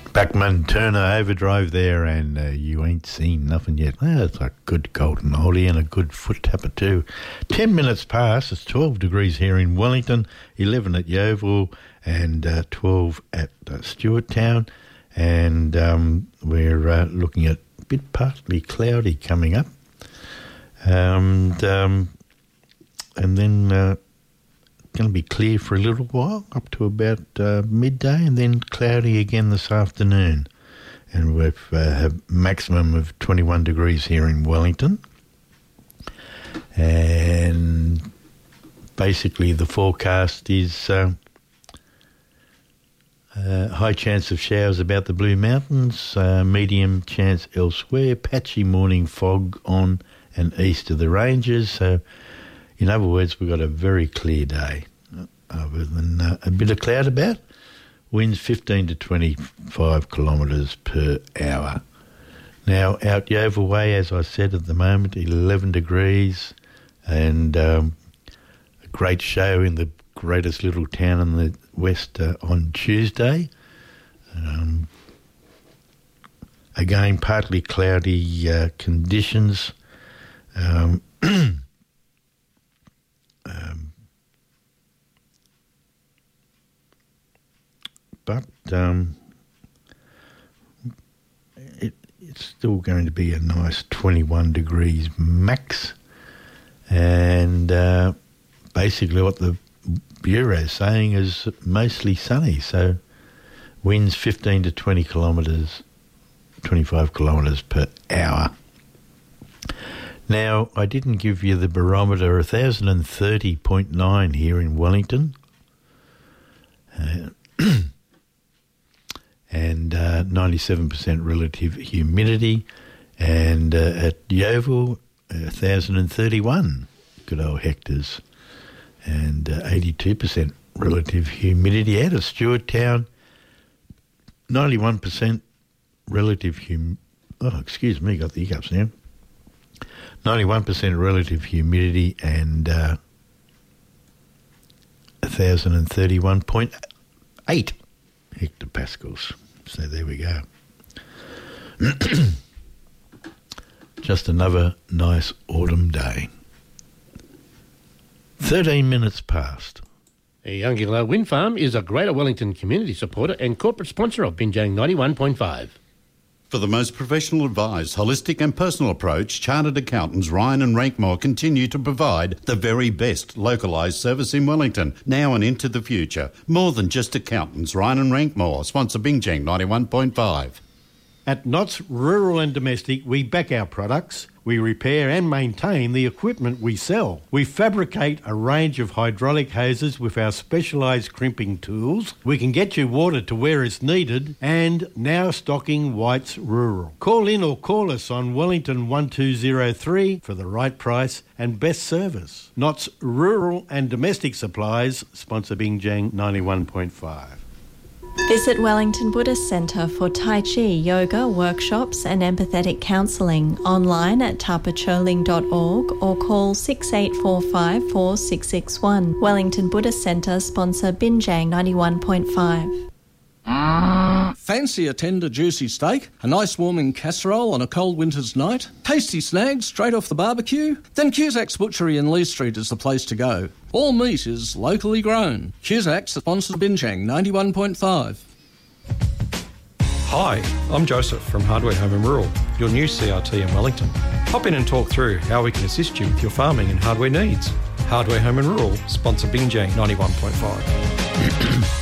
Backman Turner overdrive there, and you ain't seen nothing yet. It's a good golden oldie and a good foot tapper too. 10 minutes past. It's 12 degrees here in Wellington, 11 at Yeovil, and 12 at Stewarttown. And we're looking at a bit partly cloudy coming up. And then going to be clear for a little while, up to about midday, and then cloudy again this afternoon. And we've have maximum of 21 degrees here in Wellington. And basically the forecast is high chance of showers about the Blue Mountains, medium chance elsewhere, patchy morning fog on and east of the ranges. So in other words, we've got a very clear day, other than a bit of cloud about. Winds 15 to 25 kilometres per hour. Now, out Yeovil Way, as I said at the moment, 11 degrees, and a great show in the greatest little town in the west on Tuesday. Again, partly cloudy conditions. But it's still going to be a nice 21 degrees max. And basically what the Bureau is saying is mostly sunny. So winds 15 to 20 kilometres, 25 kilometres per hour. Now, I didn't give you the barometer, 1,030.9 here in Wellington. And 97% relative humidity. And at Yeovil, 1,031 good old hectares. And 82% relative humidity. Out of Stewarttown, 91% relative got the hiccups now. 91% relative humidity and 1,031.8 hectopascals. So there we go. Just another nice autumn day. 13 minutes past. Youngilla Wind Farm is a Greater Wellington community supporter and corporate sponsor of Binjang 91.5. For the most professional advised, holistic and personal approach, Chartered Accountants Ryan and Rankmore continue to provide the very best localised service in Wellington, now and into the future. More than just accountants, Ryan and Rankmore sponsor Binjang 91.5. At Knott's Rural and Domestic, we back our products. We repair and maintain the equipment we sell. We fabricate a range of hydraulic hoses with our specialised crimping tools. We can get you water to where it's needed, and now stocking White's Rural. Call in or call us on Wellington 1203 for the right price and best service. Knott's Rural and Domestic Supplies sponsor Binjang 91.5. Visit Wellington Buddhist Centre for Tai Chi, yoga, workshops and empathetic counselling online at tapacholing.org or call 6845 4661. Wellington Buddhist Centre sponsor Binjang 91.5. Fancy a tender, juicy steak, a nice warming casserole on a cold winter's night, tasty snags straight off the barbecue? Then Cusack's Butchery in Lee Street is the place to go. All meat is locally grown. Cusack's sponsors Binjang 91.5. Hi, I'm Joseph from Hardware Home and Rural, your new CRT in Wellington. Hop in and talk through how we can assist you with your farming and hardware needs. Hardware Home and Rural sponsor Binjang 91.5.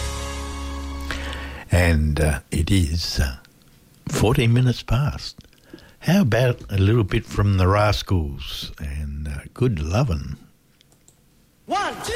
And it is 14 minutes past. How about a little bit from the Rascals and Good Lovin'? 1, 2.